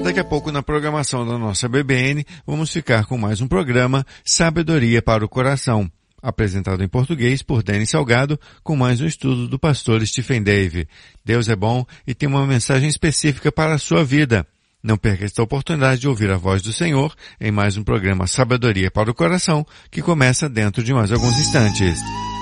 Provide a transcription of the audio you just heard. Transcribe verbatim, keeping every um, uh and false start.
Daqui a pouco, na programação da nossa B B N, vamos ficar com mais um programa Sabedoria para o Coração, apresentado em português por Dani Salgado, com mais um estudo do pastor Stephen Davey. Deus é bom e tem uma mensagem específica para a sua vida. Não perca esta oportunidade de ouvir a voz do Senhor em mais um programa Sabedoria para o Coração, que começa dentro de mais alguns instantes.